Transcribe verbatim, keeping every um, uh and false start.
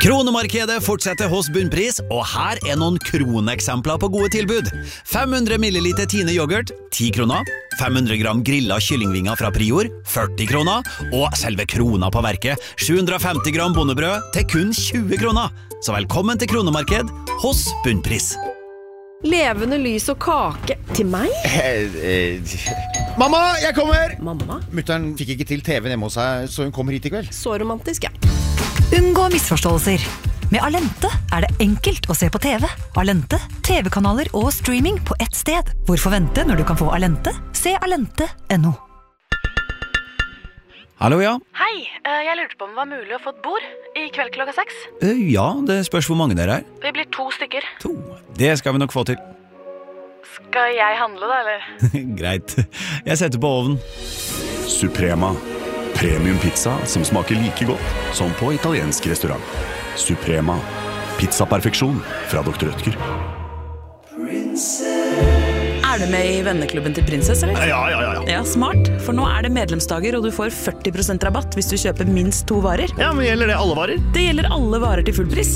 Kronemarkedet fortsetter hos Bunnpris, og her er noen kroneksempler på gode tilbud. fem hundre milliliter Tine yoghurt, ti kroner. fem hundre gram grillet kyllingvinger fra Prior, førti kroner. Og selve krona på verket, sju hundre femti gram bondebrød til kun tjue kroner. Så velkommen til Kronemarked hos Bunnpris. Levende lys og kake til meg? Eh, eh, Mamma, jeg kommer! Mamma? Mutteren fikk ikke til T V hjemme hos seg, så hun kommer hit i kveld. Så romantisk, ja. Unngå misforståelser. Med Alente er det enkelt å se på T V. Alente, T V-kanaler og streaming på ett sted. Hvorfor vente når du kan få Alente? Se alente punktum no. Hallo, ja. Hei, jeg lurte på om det var mulig å få et bord i kveld klokka seks. Eh, Ja, det spørs hvor mange dere er. Vi blir to stykker. To. Det skal vi nok få til. Skal jeg handle da, eller? Greit. Jeg setter på ovnen. Suprema. Premium pizza som smaker like godt som på italiensk restaurant. Suprema. Pizzaperfeksjon fra doktor Rødtger. Er du med i venneklubben til Prinsess, eller? Ja, ja, ja, ja. Ja, smart. For nå er det medlemsdager, og du får førti prosent rabatt hvis du kjøper minst to varer. Ja, men gjelder det alle varer? Det gjelder alle varer til full pris.